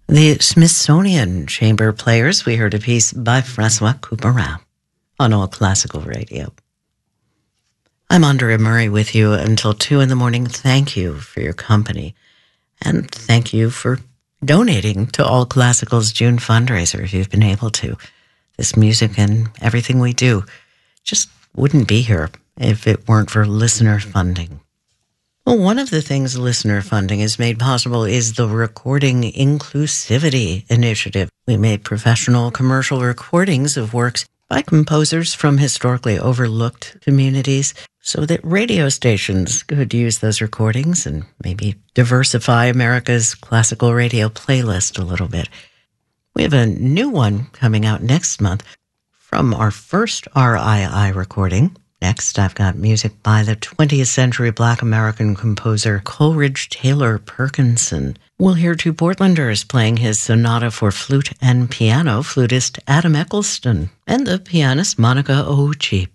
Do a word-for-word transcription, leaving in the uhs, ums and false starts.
The Smithsonian Chamber Players, we heard a piece by Francois Couperin on All Classical Radio. I'm Andrea Murray with you until two in the morning. Thank you for your company, and thank you for donating to All Classical's June fundraiser if you've been able to. This music and everything we do just wouldn't be here if it weren't for listener funding. Well, one of the things listener funding has made possible is the Recording Inclusivity Initiative. We made professional commercial recordings of works by composers from historically overlooked communities so that radio stations could use those recordings and maybe diversify America's classical radio playlist a little bit. We have a new one coming out next month from our first R I I recording. Next, I've got music by the twentieth century Black American composer Coleridge Taylor Perkinson. We'll hear two Portlanders playing his sonata for flute and piano, flutist Adam Eccleston and the pianist Monica Ouchi.